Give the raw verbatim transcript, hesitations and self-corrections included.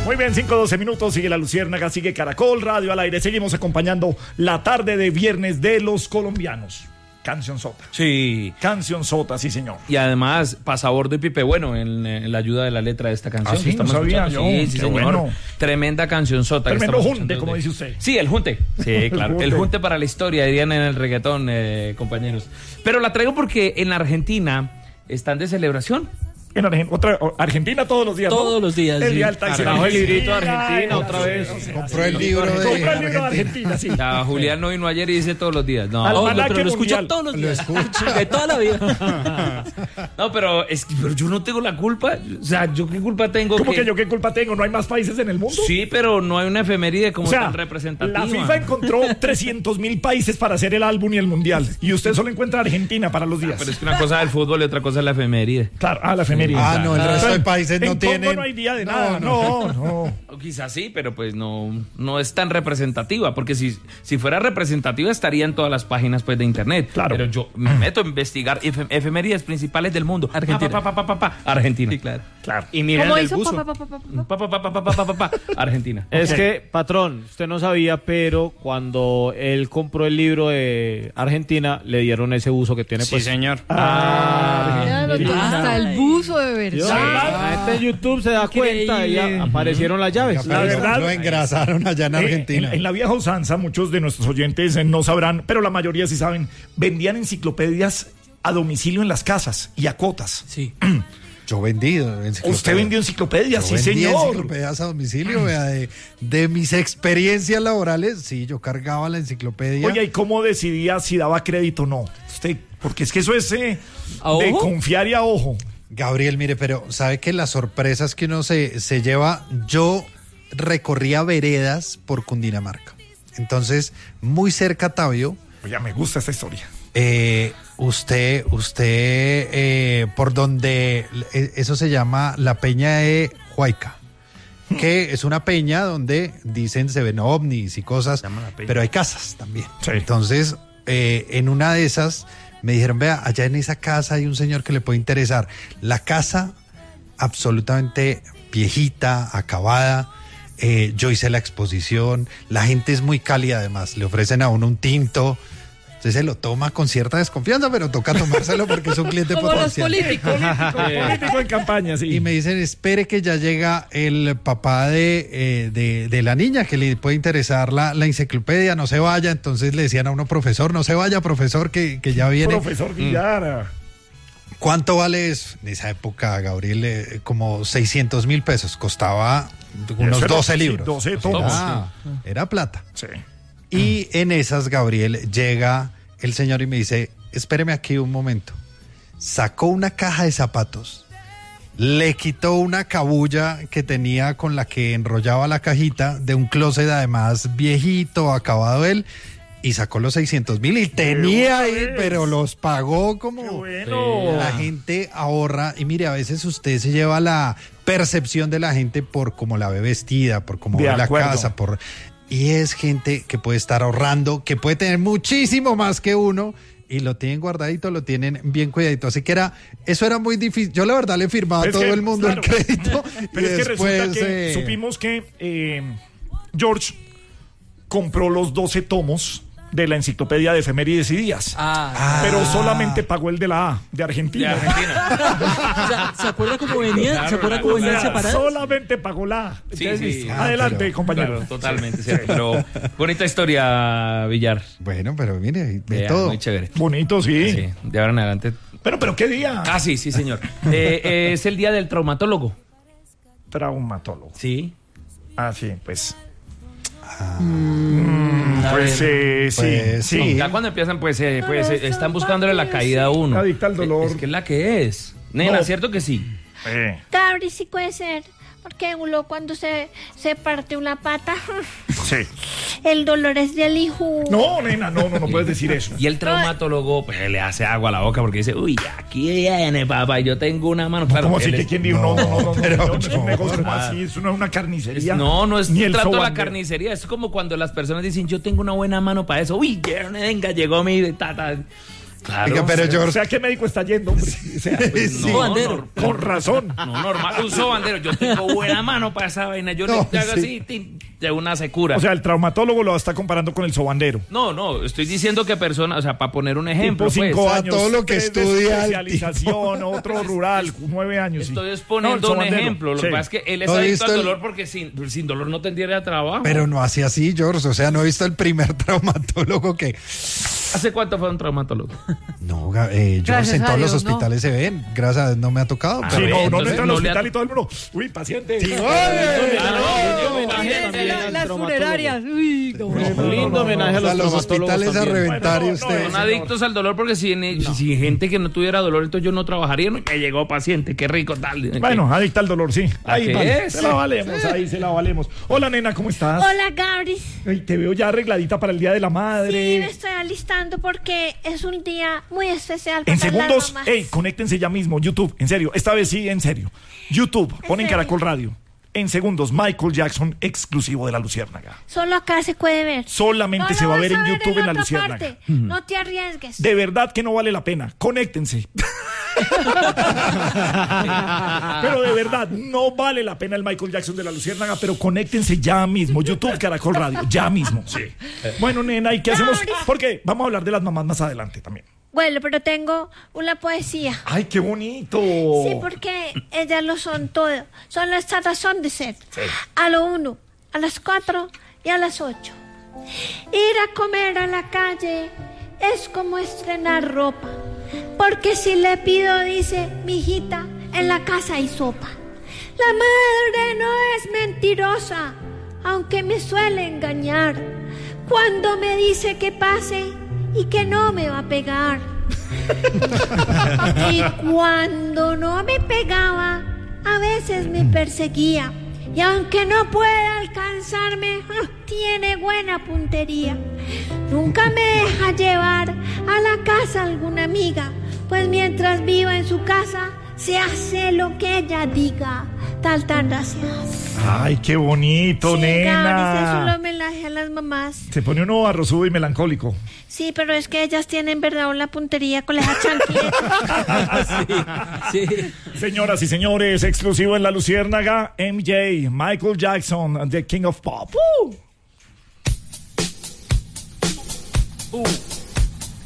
Muy bien, cinco doce minutos, sigue La Luciérnaga, sigue Caracol Radio al aire. Seguimos acompañando la tarde de viernes de los colombianos. Cancionzota. Sí. Cancionzota, sí, señor. Y además, Pasabordo y Pipe Bueno en, en la ayuda de la letra de esta canción. ¿Ah, sí? No sabía yo. Sí, sí, Qué señor. bueno. Tremenda cancionzota. Tremendo junte, como dice usted. Sí, el junte. Sí, claro. junte. El junte para la historia, dirían en el reggaetón, eh, compañeros. Pero la traigo porque en la Argentina están de celebración. En Argen- otra, Argentina todos los días, ¿no? Todos los días, El sí. día del taxi. Trajo el librito de Argentina, Argentina otra vez. Compró el libro de Compró el libro de Argentina, sí. Ya, Julián no vino ayer y dice todos los días. No, Almanaque No, pero lo escucho mundial. todos los Lo días. escucho. De toda la vida. no pero, es que, pero yo no tengo la culpa. O sea, ¿yo qué culpa tengo? ¿Cómo que yo qué culpa tengo? ¿No hay más países en el mundo? Sí, pero no hay una efeméride como O sea, tan representativa. la FIFA encontró trescientos mil países para hacer el álbum y el mundial. Y usted solo encuentra Argentina para los días. Pero es que una cosa es el fútbol y otra cosa es la efeméride. Claro, ah, la efeméride. Ah, no, el resto de países no en Congo tienen. no hay día de No, nada. No, no. no. O quizás sí, pero pues no, no es tan representativa, porque si, si fuera representativa estaría en todas las páginas pues de internet. Claro. Pero yo me meto a investigar efe- efemérides principales del mundo. Argentina. Pa, pa, pa, pa, pa, pa. Argentina. Sí, claro. Claro. Y miren ¿Cómo el hizo? buzo. Pa, pa, pa, pa, pa, pa. Pa, pa, pa, pa, pa, pa, pa, pa. Argentina. Es Ok. que, patrón, usted no sabía, pero cuando él compró el libro de Argentina, le dieron ese buzo que tiene, Sí, pues. señor. Ah, Ya lo Argentina. hasta el buzo de Dios, verdad. La gente de YouTube se da cuenta y ya Increíble. aparecieron las llaves. La verdad- Lo engrasaron allá en Eh, Argentina. En, en la vieja usanza, muchos de nuestros oyentes eh, no sabrán, pero la mayoría sí saben, vendían enciclopedias a domicilio en las casas y a cuotas. Sí. Yo vendido enciclopedias. Usted vendió enciclopedias, Yo sí, vendía señor. enciclopedias a domicilio, vea, de, de mis experiencias laborales, sí, yo cargaba la enciclopedia. Oye, ¿y cómo decidía si daba crédito o no? Usted, porque es que eso es eh, ¿A de ojo? confiar y a ojo. Gabriel, mire, pero ¿sabe que las sorpresas que uno se, se lleva? Yo recorría veredas por Cundinamarca. Entonces, muy cerca a Tabio, Oye, me gusta esta historia. eh, usted, usted, eh, por donde, eh, eso se llama la Peña de Huayca, que es una peña donde dicen se ven ovnis y cosas, Se llama la peña. pero hay casas también. Sí. Entonces, eh, en una de esas me dijeron, vea, allá en esa casa hay un señor que le puede interesar. La casa absolutamente viejita, acabada. Eh, yo hice la exposición, la gente es muy cálida además, le ofrecen a uno un tinto, usted se lo toma con cierta desconfianza, pero toca tomárselo porque es un cliente Como los potencial. políticos. Político en campaña, sí. Y me dicen, espere que ya llega el papá de, eh, de, de la niña, que le puede interesar la, la enciclopedia, no se vaya. Entonces le decían a uno, profesor, no se vaya, profesor, que, que ya viene. Profesor Villara. ¿Cuánto vale eso? En esa época, Gabriel, eh, como seiscientos mil pesos, costaba unos Eso era- doce sí, libros. doce tomos. Era, era plata. Sí. Y en esas, Gabriel, llega el señor y me dice, espéreme aquí un momento. Sacó una caja de zapatos, le quitó una cabulla que tenía con la que enrollaba la cajita de un closet además viejito, acabado él, y sacó los seiscientos mil y tenía ahí, vez. pero los pagó como... Qué bueno. La gente ahorra y mire, a veces usted se lleva la percepción de la gente por cómo la ve vestida, por cómo De ve la acuerdo. casa, por... Y es gente que puede estar ahorrando, que puede tener muchísimo más que uno y lo tienen guardadito, lo tienen bien cuidadito. Así que era, eso era muy difícil. Yo la verdad le firmaba a Es todo que, el mundo claro. el crédito. Pero y es que después, resulta que eh, supimos que eh, George compró los doce tomos de la enciclopedia de efemérides y días. Ah. Pero solamente pagó el de la A, de De Argentina. Argentina. O sea, ¿se acuerda cómo venían? Claro, ¿Se acuerda claro, cómo O venían sea, separadas? solamente pagó la A. Sí, Entonces, sí. Adelante, Ah, pero- compañero. Claro, totalmente cierto. Pero bonita historia, Villar. Bueno, pero mire, de Vea, todo. Muy chévere. Bonito, sí. Sí, de ahora en adelante. Pero, pero, ¿qué día? Ah, sí, sí, señor. Eh, eh, es el día del traumatólogo. Traumatólogo. Sí. Ah, sí, pues. A Pues, ver. eh, sí, Pues, sí. Ya cuando empiezan, pues, eh, pues eh, están buscándole la caída a uno. Adicta al dolor. Es que es la que es. Nena, No. ¿cierto que sí? Eh, Gabri, sí puede ser. Porque uno cuando se, se parte una pata, sí. el dolor es del hijo. No, nena, no, no, no puedes decir eso. Y el traumatólogo, pues, le hace agua a la boca porque dice, uy, aquí viene, papá, yo tengo una mano. Claro, ¿Cómo así él que es- quién dijo? No, no, no, no, pero no, no, es un no. negocio como así, eso no es una carnicería. No, no es Ni un el trato de la sobander. carnicería. Es como cuando las personas dicen, yo tengo una buena mano para eso. Uy, venga, llegó mi tata. Claro. Oiga, pero O George, sea, ¿qué médico está yendo, hombre? O sea, Pues Sí. no, Sobandero. nor- con razón. No, normal, un sobandero. Yo tengo buena mano para esa vaina. Yo No, le hago sí. así, tin, de una secura. O sea, el traumatólogo lo está comparando con el sobandero. no, no, estoy diciendo que persona, o sea, para poner un ejemplo, Tipo pues, cinco o sea, años. todo lo que tres de estudia el especialización, otro rural, nueve años. sí. estoy No, exponiendo el un sobandero, ejemplo. Lo sí. que pasa es que él es No he adicto visto al el- dolor porque sin, sin dolor no tendría trabajo. pero no así así, George. O sea, no he visto el primer traumatólogo que... ¿Hace cuánto fue un traumatólogo? No, ga- eh, George, Gracias en a todos los los hospitales se ven. Gracias a Dios no me ha tocado. Ah, Sí, pero- no, uno entonces entra al no le hospital ha- y todo el mundo. Uy, paciente. Sí, Ay, oye. Ah, no, Lindo homenaje también La- al las traumatólogo. funerarias. Uy, no. Lindo homenaje a O los sea, los traumatólogos hospitales a también. reventar y Bueno, no, ustedes. no, Son adictos al dolor porque si, si, si gente que no tuviera dolor, entonces yo no trabajaría. No, me llegó paciente, qué rico tal. Bueno, adicta al dolor, sí. Ahí qué vale, es? se la valemos, ahí se la valemos. Hola, nena, ¿cómo estás? Hola, Gabri. Ay, te veo ya arregladita para el Día de la Sí, me Madre. estoy alistando porque es un día muy especial para En segundos, las mamás. ey, conéctense ya mismo, YouTube, en serio, esta vez sí, en serio. YouTube, ponen serio? Caracol Radio. En segundos, Michael Jackson, exclusivo de La Luciérnaga. Solo acá se puede ver. Solamente No se lo va a vas ver en YouTube en La otra Luciérnaga. parte. No te arriesgues. De verdad que no vale la pena. Conéctense. Pero de verdad, no vale la pena el Michael Jackson de La Luciérnaga, pero conéctense ya mismo. YouTube, Caracol Radio, ya mismo. Sí. Bueno, nena, ¿y qué hacemos? Porque vamos a hablar de las mamás más adelante también. Bueno, pero tengo una poesía. ¡Ay, qué bonito! Sí, porque ellas lo son todo. Son nuestra razón de ser. A lo uno, a las cuatro y a las ocho. Ir a comer a la calle es como estrenar ropa. Porque si le pido, dice, mijita, en la casa hay sopa. La madre no es mentirosa, aunque me suele engañar. Cuando me dice que pase y que no me va a pegar. Y cuando no me pegaba, a veces me perseguía. Y aunque no pueda alcanzarme, ¡ah!, tiene buena puntería. Nunca me deja llevar a la casa alguna amiga, pues mientras viva en su casa, se hace lo que ella diga. Tal, tal, gracias. ¡Ay, qué bonito, Sí, Gabri, es un nena! homenaje a las mamás. Se pone uno arrozudo y melancólico. Sí, pero es que ellas tienen verdad una puntería con las chancletas. Sí. Señoras y señores, exclusivo en La Luciérnaga, M J, Michael Jackson, The King of Pop. ¡Uh! Uh.